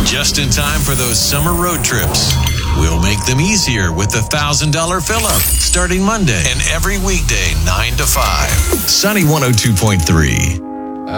Just in time for those summer road trips. We'll make them easier with the $1,000 fill-up starting Monday and every weekday 9 to 5. Sunny 102.3.